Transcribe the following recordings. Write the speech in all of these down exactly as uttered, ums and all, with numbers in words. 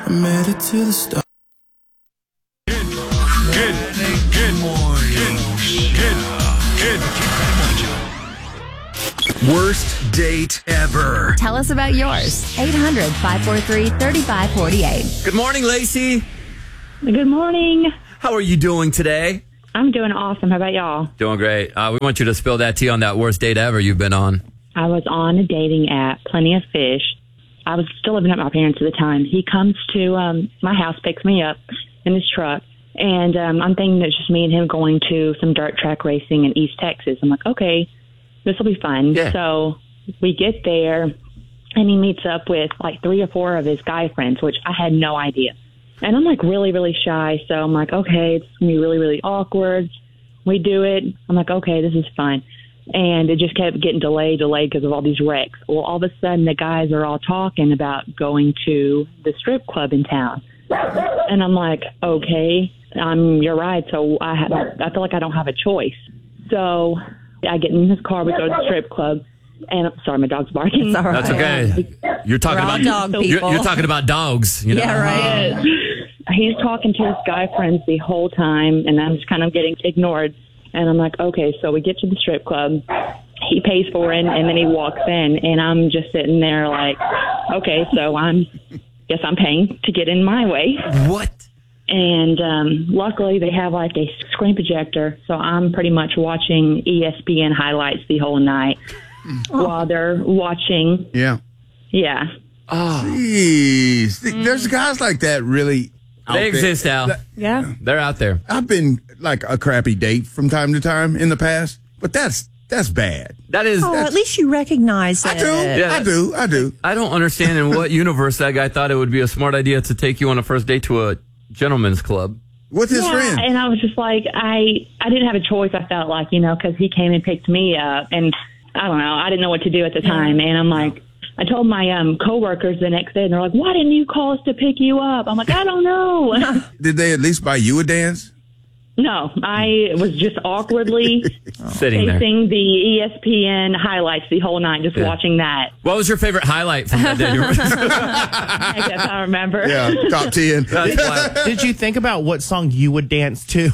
I made it to the start. Good, good, good morning. Good, good, good. Worst date ever. Tell us about yours. eight hundred, five four three, three five four eight. Good morning, Lacey. Good morning. How are you doing today? I'm doing awesome. How about y'all? Doing great. Uh, we want you to spill that tea on that worst date ever you've been on. I was on a dating app, Plenty of Fish. I was still living at my parents at the time. He comes to um, my house, picks me up in his truck, and um, I'm thinking it's just me and him going to some dirt track racing in East Texas. I'm like, okay, this will be fun. Yeah. So we get there, and he meets up with like three or four of his guy friends, which I had no idea. And I'm like really, really shy. So I'm like, okay, it's going to be really, really awkward. We do it. I'm like, okay, this is fun. And it just kept getting delayed, delayed because of all these wrecks. Well, all of a sudden, the guys are all talking about going to the strip club in town. And I'm like, okay, um, you're right. So I, have, I feel like I don't have a choice. So I get in his car. We go to the strip club. And sorry, my dog's barking. It's all right. That's okay. You're talking We're all about dog you're, people. you're talking about dogs. You know? Yeah, right. He's talking to his guy friends the whole time, and I'm just kind of getting ignored. And I'm like, okay, so we get to the strip club. He pays for it, and then he walks in, and I'm just sitting there like, okay, so I'm guess I'm paying to get in my way. What? And um, luckily, they have like a screen projector, so I'm pretty much watching E S P N highlights the whole night while they're watching. Yeah. Yeah. Oh, Jeez. There's guys like that really out they there. exist, Al. Yeah. They're out there. I've been like a crappy date from time to time in the past, but that's that's bad. That is. Oh, at least you recognize it. I do. Yeah. I do. I do. I don't understand in what universe that guy thought it would be a smart idea to take you on a first date to a gentleman's club. With his yeah, friend. and I was just like, I I didn't have a choice. I felt like, you know, because he came and picked me up, and I don't know, I didn't know what to do at the time, and I'm like, I told my um coworkers the next day, and they're like, why didn't you call us to pick you up? I'm like, I don't know. Did they at least buy you a dance? No, I was just awkwardly Sitting there. facing the E S P N highlights the whole night, just Yeah. watching that. What was your favorite highlight from that day? I guess I remember. Yeah, top ten. That's wild. Did you think about what song you would dance to?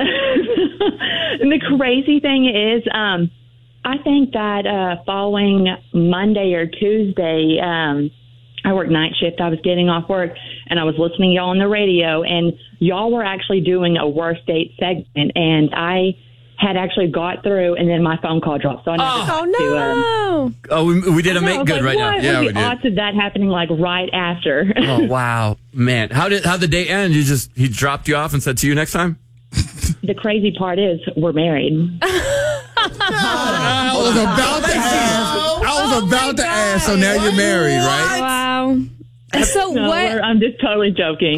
And the crazy thing is, um, I think that uh, following Monday or Tuesday, um, I worked night shift. I was getting off work, and I was listening to y'all on the radio, and y'all were actually doing a worst date segment, and I had actually got through, and then my phone call dropped. So I never Oh. got Oh, to, um, no. Oh, we, we did a I make was good like, right what? now. Yeah, What we the did. odds of that happening like right after? Oh wow, man! How did how the date end? You just he dropped you off and said, "See you next time." The crazy part is we're married. I was about to ask. I was about to ask. So now you're married, right? Wow. So No, what? we're- I'm just totally joking.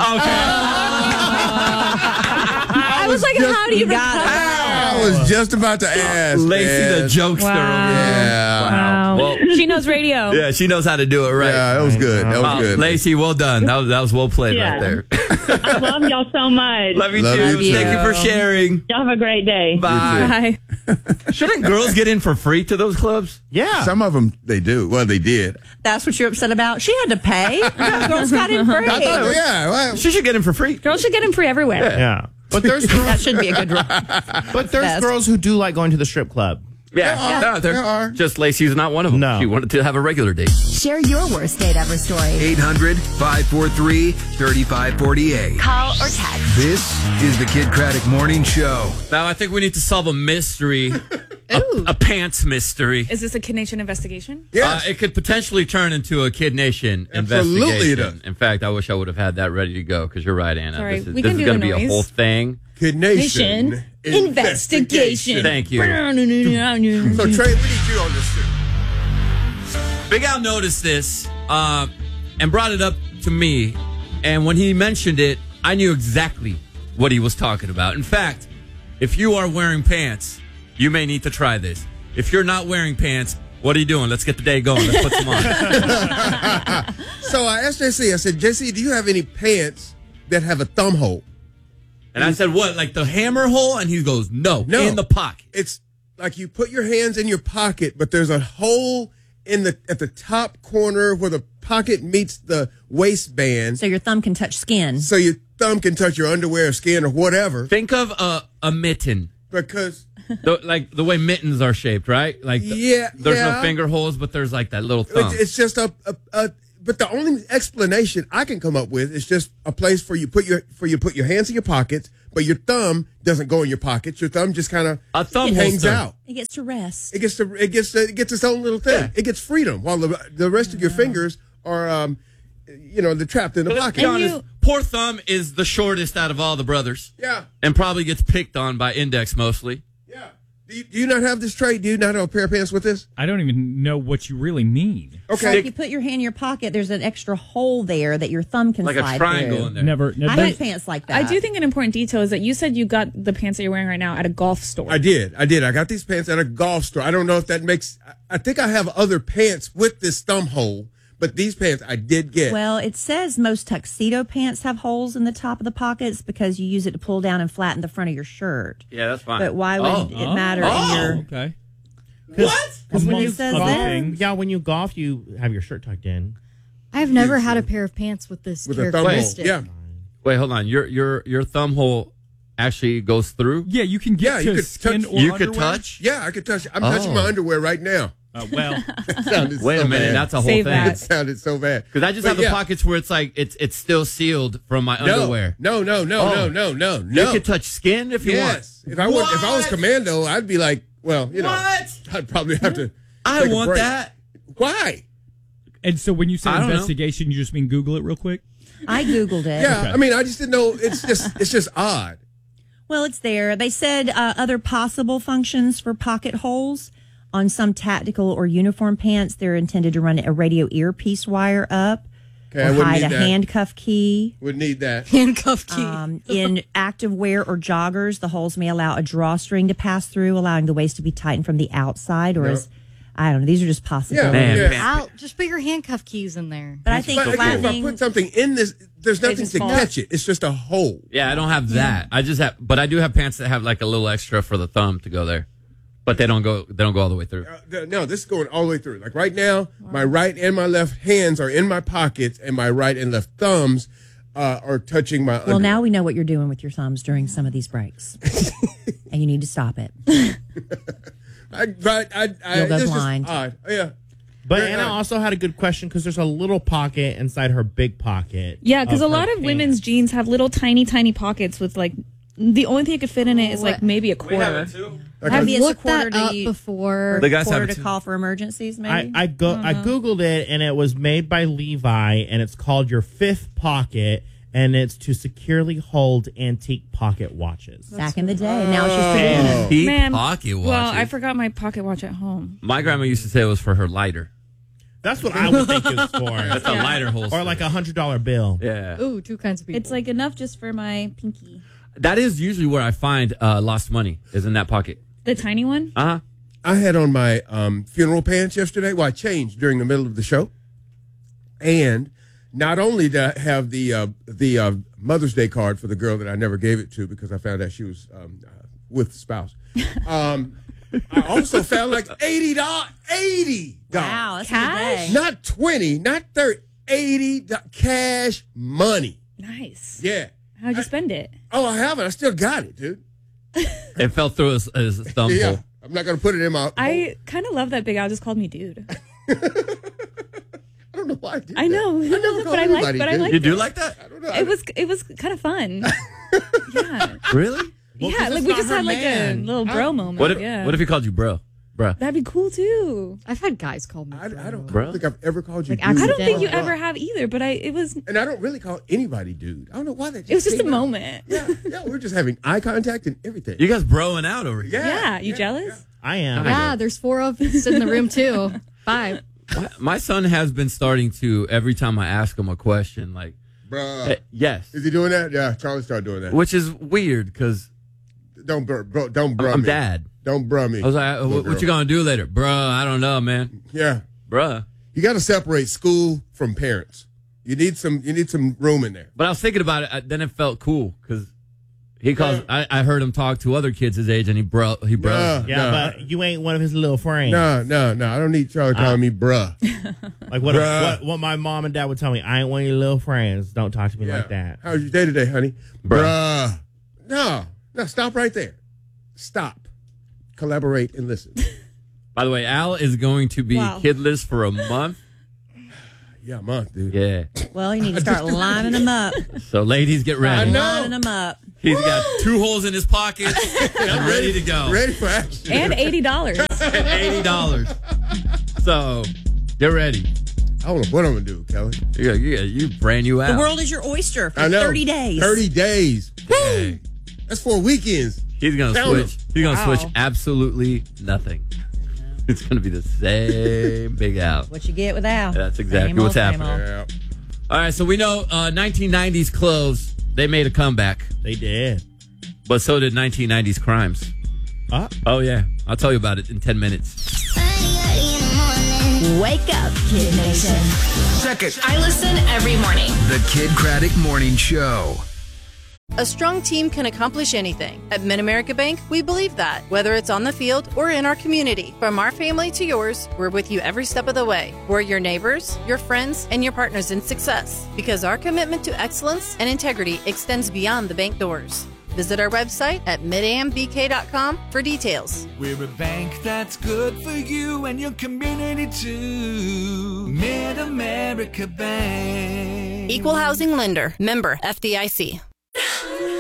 I was like, how do you got it. I was just about to ask. Lacey, man. the jokester. Wow. Over here. Yeah. Wow. Well, She knows radio. yeah, she knows how to do it right. Yeah, that was good. That was Wow, good. Lacey, well done. That was that was well played Yeah. right there. I love y'all so much. Love you Love too. you Thank too. you for sharing. Y'all have a great day. Bye. Bye. Shouldn't girls get in for free to those clubs? Yeah. Some of them, they do. Well, they did. That's what you're upset about? She had to pay. No, girls got in free. I thought, yeah. Well, She should get in for free. Girls should get him free everywhere. Yeah. But there's That girls, should be a good rule. but there's Best. girls who do like going to the strip club. Yeah, There are. no, they're- There are. Just Lacey's not one of them. No. She wanted to have a regular date. Share your worst date ever story. eight hundred, five four three, three five four eight. Call or text. This is the Kid Craddock Morning Show. Now I think we need to solve a mystery, a, a pants mystery. Is this a Kid Nation investigation? yes. Uh, it could potentially turn into a Kid Nation Absolutely it investigation. does. In fact, I wish I would have had that ready to go because you're right, Anna. Sorry, this is, we this can is do going the to be a noise. whole thing. Kid Nation. Nation investigation. Thank you. So, Trey, we need you on this too. Big Al noticed this uh, and brought it up to me. And when he mentioned it, I knew exactly what he was talking about. In fact, if you are wearing pants, you may need to try this. If you're not wearing pants, what are you doing? Let's get the day going. Let's put some on. So I asked J C, I said, J C, do you have any pants that have a thumb hole? And I said, what, like the hammer hole? And he goes, no, No. in the pocket. It's like you put your hands in your pocket, but there's a hole in the at the top corner where the pocket meets the waistband. So your thumb can touch skin. So your thumb can touch your underwear or skin or whatever. Think of a, a mitten. Because the, like the way mittens are shaped, right? Like the, yeah, there's yeah. no finger holes, but there's like that little thumb. It's, it's just a, a, a. But the only explanation I can come up with is just a place for you put your for you put your hands in your pockets, but your thumb doesn't go in your pockets. Your thumb just kind of a thumb hangs holster. out. It gets to rest. It gets to it gets to, it gets its own little thing. Yeah. It gets freedom while the the rest of your fingers are, um, you know, they're trapped in the pocket. Be honest, you, poor thumb is the shortest out of all the brothers. Yeah, and probably gets picked on by index mostly. Yeah. Do you, do you not have this trait? Do you not have a pair of pants with this? I don't even know what you really mean. Okay. So if you put your hand in your pocket, there's an extra hole there that your thumb can like slide a triangle through. in there. Never. never I had pants like that. I do think an important detail is that you said you got the pants that you're wearing right now at a golf store. I did. I did. I got these pants at a golf store. I don't know if that makes. I think I have other pants with this thumb hole, but these pants I did get. Well, it says most tuxedo pants have holes in the top of the pockets because you use it to pull down and flatten the front of your shirt. Yeah, that's fine. But why would oh. it matter oh. in your... Okay. What? Because when you says golf, that. yeah, when you golf, you have your shirt tucked in. I've never had a pair of pants with this with a thumb hole. characteristic. Yeah. Wait, hold on. Your your your thumb hole actually goes through? Yeah, you can get Yeah, to you could skin touch- or You underwear. could touch? Yeah, I could touch. I'm Oh. touching my underwear right now. Uh, well, Sounded Wait so a minute, bad. that's a whole Save thing. that. It sounded so bad. Because I just But have the yeah. pockets where it's like it's it's still sealed from my No, underwear. no, no, no, Oh. no, no, no, You no. could touch skin if you yes. want. If I was, if I was What? commando, I'd be like, well, you know, What? I'd probably have to. I take a want break. that. Why? and so when you say I don't know. investigation, you just mean Google it real quick? I Googled it. Yeah, Okay. I mean, I just didn't know. It's just, it's just odd. Well, it's there. They said uh, other possible functions for pocket holes. On some tactical or uniform pants, they're intended to run a radio earpiece wire up Okay, I or wouldn't hide need a that. handcuff key. Would need that. Handcuff key. Um, in active wear or joggers, the holes may allow a drawstring to pass through, allowing the waist to be tightened from the outside. Or Yep. as I don't know, these are just possibilities. Yeah, Man, yeah. man. I'll just put your handcuff keys in there. But I think But again, if I flattening. put something in this, there's nothing just to fall. catch it. It's just a hole. Yeah, I don't have that. I just have, but I do have pants that have like a little extra for the thumb to go there, but they don't go. They don't go all the way through. Uh, th- no, this is going all the way through. Like right now, my right and my left hands are in my pockets, and my right and left thumbs uh, are touching my. Well, underwear. now we know what you're doing with your thumbs during some of these breaks, and you need to stop it. I, but I, I, You'll go it's just blind. odd. Yeah. But Very Anna odd. also had a good question because there's a little pocket inside her big pocket. Yeah, because a of her lot of pants. women's jeans have little tiny, tiny pockets with like the only thing you could fit in it is like What? maybe a quarter. Maybe it's a Looked quarter that to up u- before. The guys quarter have to it too. call for emergencies. I Maybe I go I googled it and it was made by Levi and it's called your fifth pocket and it's to securely hold antique pocket watches. back in the day. Now it's just for women. Deep Man, pocket watches. well, I forgot my pocket watch at home. My grandma used to say it was for her lighter. That's what I would think it was for. That's a lighter holster. Or like a hundred dollar bill. yeah. Ooh, two kinds of people. It's like enough just for my pinky. That is usually where I find uh, lost money. Is in that pocket. The tiny one? Uh huh. I had on my um, funeral pants yesterday. Well, I changed during the middle of the show, and not only did I have the uh, the uh, Mother's Day card for the girl that I never gave it to because I found out she was um, uh, with the spouse. Um, I also found like eighty dollars. Eighty dollars. Wow, that's Cash? a good day. Not twenty, not thirty. Eighty do- cash money. Nice. Yeah. How'd you spend it? Oh, I haven't. I still got it, dude. It fell through his, his thumb Yeah. hole. I'm not gonna put it in my. I kind of love that Big Al just called me dude. I don't know why I did I know, that. I never but call I like, anybody but I dude. like You do it. like that? I don't know. It was, it was kind of fun. Yeah, Really? Well, yeah. 'cause Like it's we not just her had like man. a little bro moment. What if yeah. What if he called you bro, bruh? That'd be cool too. I've had guys call me. I, I don't, I don't Bro? think I've ever called you Like dude. I don't think you Accidentally. ever have either, but I it was And I don't really call anybody dude. I don't know why that. Just it was just a came out. moment. Yeah, yeah. We're just having eye contact and everything. You guys broing out over here. Yeah, you jealous? I am. Yeah, there's four of us in the room too. Five. My, my son has been starting to every time I ask him a question, like, Bruh. eh, yes, Is he doing that? Yeah, Charlie started doing that. which is weird because Don't br- bro, don't bruh I'm me. dad. Don't bruh me. I was like, little what, what girl. you gonna do later, bruh? I don't know, man, Yeah, bruh. you got to separate school from parents. You need some. You need some room in there. But I was thinking about it. I, then it felt cool because He calls. I, I heard him talk to other kids his age, and he bro. He bro. Nah, Yeah, nah. but you ain't one of his little friends. No, no, no. I don't need Charlie calling me bruh. Like what, Bruh. what what my mom and dad would tell me. I ain't one of your little friends. Don't talk to me Yeah. like that. How's your day today, honey? Bruh. Bruh. No, no. Stop right there. Stop. Collaborate and listen. By the way, Al is going to be Wow. kidless for a month. Yeah, a month, dude. Yeah. Well, you need to start lining them up. So, ladies, get ready. I know. Lining them up. He's got two holes in his pocket and ready to go. Ready for action. And eighty dollars. And eighty dollars. So, get ready. I don't know what I'm gonna do, Kelly. You got, you got, you brand new Al. The world is your oyster for I know. thirty days. Thirty days. Hey. That's four weekends. He's gonna Count switch. He's gonna Wow. switch absolutely nothing. It's gonna be the same big Al. What you get with Al. That's exactly Same old, what's same happening. old. Yeah. All right, so we know uh, nineteen nineties clothes. They made a comeback, They did. but so did nineteen nineties crimes. Uh, Oh yeah, I'll tell you about it in ten minutes. Wake up, Kid Nation. Second, I listen every morning. the Kid Craddock Morning Show. A strong team can accomplish anything. At Mid-America Bank, we believe that. Whether it's on the field or in our community, from our family to yours, we're with you every step of the way. We're your neighbors, your friends, and your partners in success. Because our commitment to excellence and integrity extends beyond the bank doors. Visit our website at mid a m b k dot com for details. We're a bank that's good for you and your community too. Mid-America Bank. Equal Housing Lender. Member F D I C.